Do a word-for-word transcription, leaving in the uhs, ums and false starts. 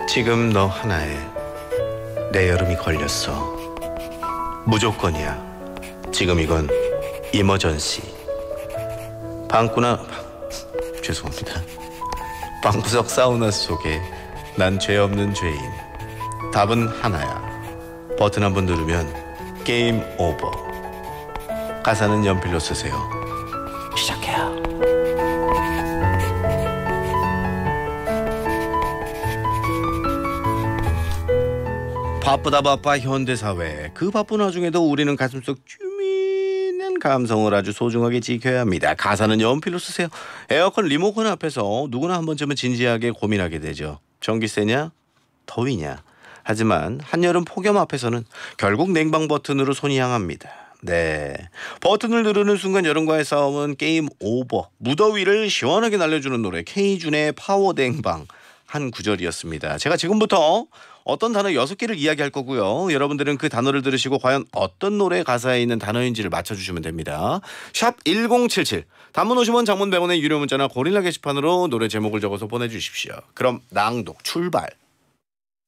지금 너 하나에 내 여름이 걸렸어. 무조건이야. 지금 이건 이머전시. 방구나 죄송합니다. 방구석 사우나 속에 난 죄 없는 죄인. 답은 하나야. 버튼 한번 누르면 게임 오버. 가사는 연필로 쓰세요. 시작해요. 바쁘다 바빠 현대사회. 그 바쁜 와중에도 우리는 가슴속 쭈미는 감성을 아주 소중하게 지켜야 합니다. 가사는 연필로 쓰세요. 에어컨 리모컨 앞에서 누구나 한 번쯤은 진지하게 고민하게 되죠. 전기세냐? 더위냐? 하지만 한여름 폭염 앞에서는 결국 냉방 버튼으로 손이 향합니다. 네, 버튼을 누르는 순간 여름과의 싸움은 게임 오버. 무더위를 시원하게 날려주는 노래 K준의 파워 냉방 한 구절이었습니다. 제가 지금부터 어떤 단어 여섯 개를 이야기할 거고요. 여러분들은 그 단어를 들으시고 과연 어떤 노래 가사에 있는 단어인지를 맞춰주시면 됩니다. 샵 일공칠칠 단문 오십 원 장문 백 원의 유료 문자나 고릴라 게시판으로 노래 제목을 적어서 보내주십시오. 그럼 낭독 출발.